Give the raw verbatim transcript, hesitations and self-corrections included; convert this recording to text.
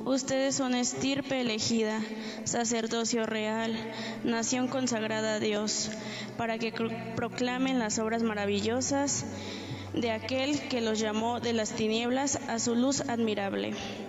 Ustedes son estirpe elegida, sacerdocio real, nación consagrada a Dios, para que proclamen las obras maravillosas de aquel que los llamó de las tinieblas a su luz admirable.